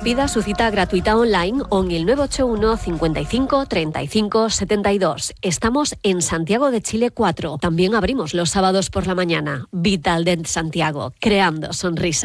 Pida su cita gratuita online o en el 981 55 35 72. Estamos en Santiago de Chile 4. También abrimos los sábados por la mañana. Vitaldent Santiago, creando sonrisas.